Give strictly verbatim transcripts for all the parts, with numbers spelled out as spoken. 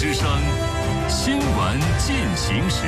之声新闻进行时。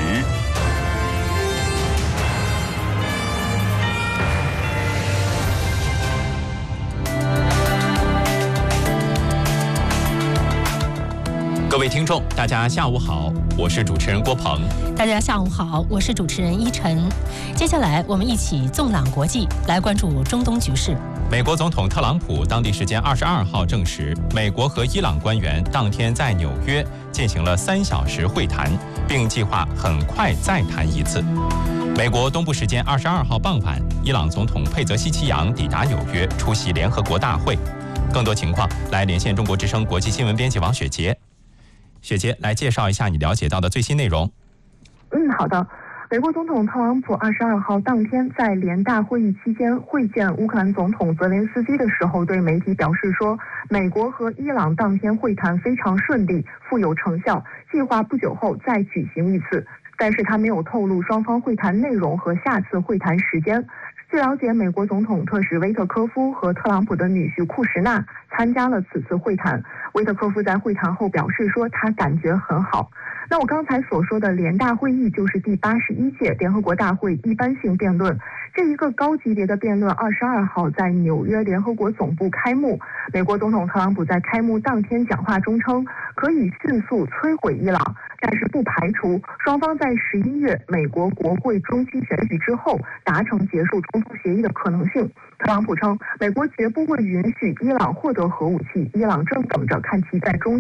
各位听众，大家下午好，我是主持人郭鹏。 大家下午好，我是主持人依晨。接下来我们一起纵览国际，来关注中东局势。 美国总统特朗普当地时间二十二号证实，美国和伊朗官员当天在纽约进行了三小时会谈，并计划很快再谈一次。美国东部时间二十二号傍晚，伊朗总统佩泽西奇扬抵达纽约出席联合国大会。更多情况来连线中国之声国际新闻编辑王雪杰。雪杰，来介绍一下你了解到的最新内容。 嗯，好的。美国总统特朗普二十二号当天在联大会议期间会见乌克兰总统泽连斯基的时候，对媒体表示说，美国和伊朗当天会谈非常顺利，富有成效，计划不久后再举行一次。但是他没有透露双方会谈内容和下次会谈时间。据了解，美国总统特使威特科夫和特朗普的女婿库什纳参加了此次会谈。威特科夫在会谈后表示说，他感觉很好。那我刚才所说的联大会议就是第八十一届联合国大会一般性辩论。这一个高级别的辩论二十二号在纽约联合国总部开幕。美国总统特朗普在开幕当天讲话中称，可以迅速摧毁伊朗，但是不排除双方在十一月美国国会中期选举之后达成结束冲突协议的可能性。特朗普称，美国绝不会允许伊朗获得核武器，伊朗正等着看其在中